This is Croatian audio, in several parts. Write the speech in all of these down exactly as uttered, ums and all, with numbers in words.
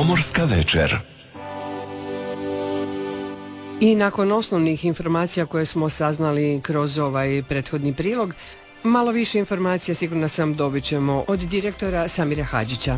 Pomorska večer. I nakon osnovnih informacija koje smo saznali kroz ovaj prethodni prilog, malo više informacija sigurno sam dobit ćemo od direktora Samira Hadžića.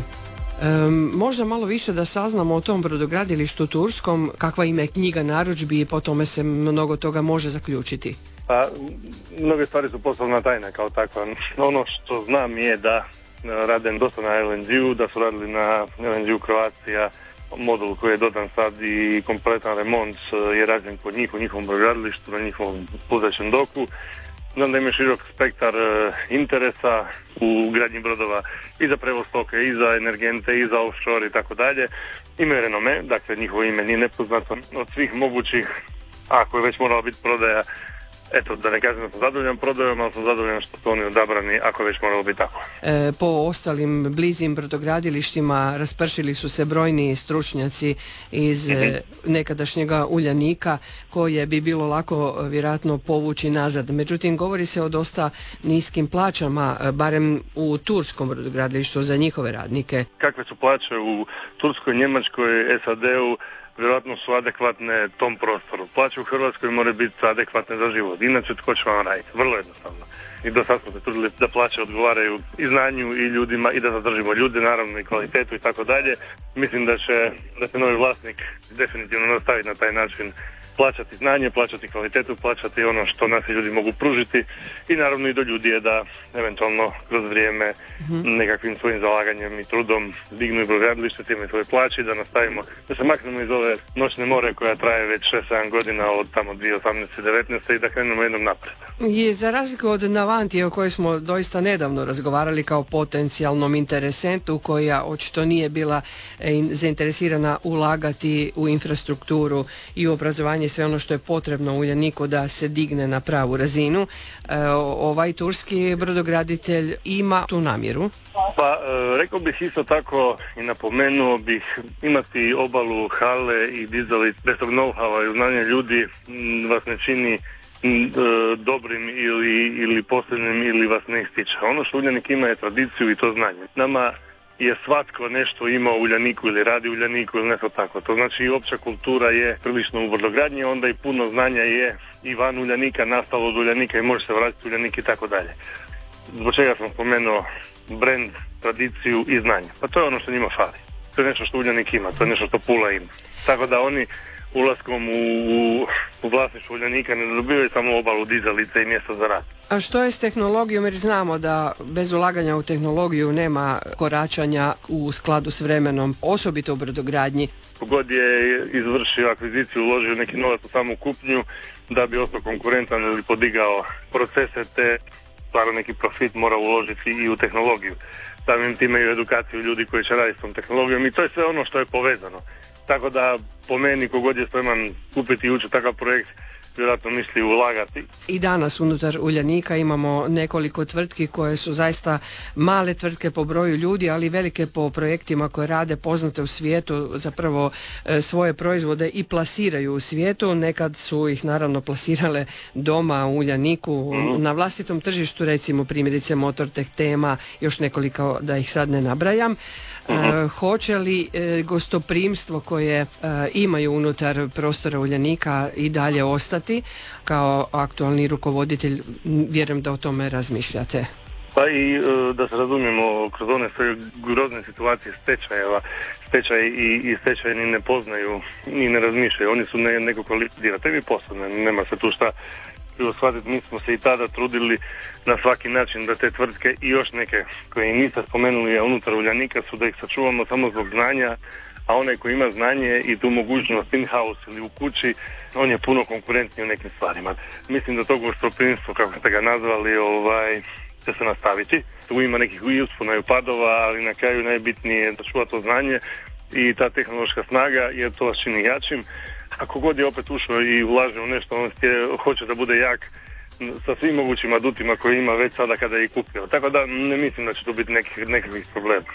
Um, možda malo više da saznamo o tom brodogradilištu turskom, kakva ima knjiga narudžbi i po tome se mnogo toga može zaključiti. Pa, mnoge stvari su poslovna tajna kao takva. Ono što znam je da rade dosta na el en ge-u, da su radili na el en ge-u Croatia, modul koji je dodan sad i kompletan remont je rađen kod njih u njihovom brodogradilištu, na njihovom pluzećem doku. Znam da ima širok spektar e, interesa u gradnji brodova i za prevoz stoke, i za energente, i za offshore i tako dalje. Imaju renome, dakle njihovo ime nije nepoznato od svih mogućih, ako je već morala biti prodaja. Eto, da ne kažem da sam zadovoljan prodajom, ali sam zadovoljan što su oni odabrani, ako je već moralo biti tako. E, po ostalim blizim brodogradilištima raspršili su se brojni stručnjaci iz mm-hmm. e, nekadašnjega Uljanika, koje bi bilo lako vjerojatno povući nazad. Međutim, govori se o dosta niskim plaćama, barem u turskom brodogradilištu za njihove radnike. Kakve su plaće u Turskoj, Njemačkoj, es a de-u? Vjerojatno su adekvatne tom prostoru. Plaće u Hrvatskoj moraju biti adekvatne za život. Inače, tko će vam raditi? Vrlo jednostavno. I do sad smo se trudili da plaće odgovaraju i znanju i ljudima i da zadržimo ljude, naravno i kvalitetu i tako dalje. Mislim da će, da će novi vlasnik definitivno nastaviti na taj način plaćati znanje, plaćati kvalitetu, plaćati ono što naši ljudi mogu pružiti i naravno i do ljudi je da eventualno kroz vrijeme mm-hmm. nekakvim svojim zalaganjem i trudom dignu i brodogradilište time svoje plaće i da nastavimo, da se maknemo iz ove noćne more koja traje već šest sedam godina od tamo dvije tisuće osamnaeste devetnaeste i da krenemo jednom naprijed. I za razliku od Navantije o kojoj smo doista nedavno razgovarali kao potencijalnom interesentu koja očito nije bila e, zainteresirana ulagati u infrastrukturu i u obrazovanje, sve ono što je potrebno Uljaniku da se digne na pravu razinu. E, ovaj turski brodograditelj ima tu namjeru? Pa, e, rekao bih isto tako i napomenuo bih imati obalu hale i dizalice bez tog know-howa i znanja ljudi m, vas ne čini m, dobrim ili, ili posljednim ili vas ne ističe. Ono što Uljanik ima je tradiciju i to znanje. Nama je svatko nešto imao u Uljaniku ili radi u Uljaniku ili nešto tako. To znači i opća kultura je prilično u brodogradnji, onda i puno znanja je i van Uljanika, nastalo od Uljanika i može se vratiti u Uljanik i tako dalje. Zbog čega sam spomenuo brand, tradiciju i znanje. Pa to je ono što njima fali. To je nešto što Uljanik ima, to je nešto što Pula ima. Tako da oni ulaskom u, u, u vlasništvo Uljanika ne dobivaju samo obalu, dizalice i mjesto za rad. A što je s tehnologijom, jer znamo da bez ulaganja u tehnologiju nema koračanja u skladu s vremenom, osobito u brodogradnji. Kogod je izvršio akviziciju, uložio neki novac u samu kupnju da bi ostao konkurentan ili podigao procese, te stvarno neki profit mora uložiti i u tehnologiju. Samim time i u edukaciju ljudi koji će raditi s tom tehnologijom i to je sve ono što je povezano. Tako da po meni kogod je spreman kupiti i ući takav projekt, vjerojatno misli ulagati. I danas unutar Uljanika imamo nekoliko tvrtki koje su zaista male tvrtke po broju ljudi, ali velike po projektima koje rade, poznate u svijetu, zapravo e, svoje proizvode i plasiraju u svijetu. Nekad su ih naravno plasirale doma u Uljaniku, mm-hmm. na vlastitom tržištu, recimo primjerice Motortek, Tema, još nekoliko da ih sad ne nabrajam. Mm-hmm. E, hoće li e, gostoprimstvo koje e, imaju unutar prostora Uljanika i dalje ostati? Kao aktualni rukovoditelj, vjerujem da o tome razmišljate. Pa i da se razumijemo, kroz one sve grozne situacije stečajeva, stečaj i, i stečajni ne poznaju ni ne razmišljaju, oni su ne, nekako likvidiratelji poslovne, nema se tu šta krivo shvatiti. Mi smo se i tada trudili na svaki način da te tvrtke i još neke koje niste spomenuli, a unutar Uljanika su da ih sačuvamo samo zbog znanja, a onaj koji ima znanje i tu mogućnost in-house ili u kući, on je puno konkurentniji u nekim stvarima. Mislim da to gostoprimstvo, kako ste ga nazvali, ovaj, će se nastaviti. Tu ima nekih i uspona i padova, ali na kraju najbitnije je da čuva to znanje i ta tehnološka snaga, jer to vas čini jačim. Ako god je opet ušao i ulaže u nešto, on hoće da bude jak sa svim mogućim adutima koje ima već sada kada je i kupio. Tako da ne mislim da će tu biti nekih, nekakvih problema.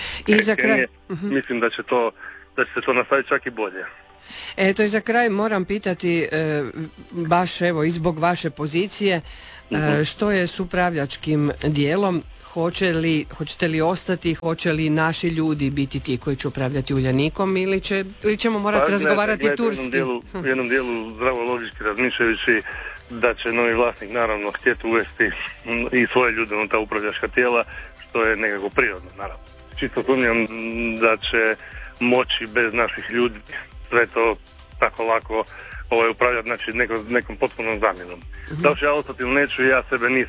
I za kraj... uh-huh. Mislim da će, to, da će se to nastaviti čak i bolje. Eto i za kraj moram pitati, e, baš evo i zbog vaše pozicije, e, što je s upravljačkim dijelom? hoće li, hoćete li ostati, hoće li naši ljudi biti ti koji će upravljati Uljanikom ili, će, ili ćemo morati pa, razgovarati gledajte, turski? U jednom dijelu, u jednom dijelu zdravo logički razmišljajući da će novi vlasnik naravno htjeti uvesti i svoje ljude u ta upravljačka tijela, što je nekako prirodno, naravno. Čisto sumnjam da će moći bez naših ljudi sve to tako lako ovaj, upravljati, znači neko, nekom potpunom zamjenom. Mm-hmm. Da li ću ja ostati ili neću, ja sebe nisam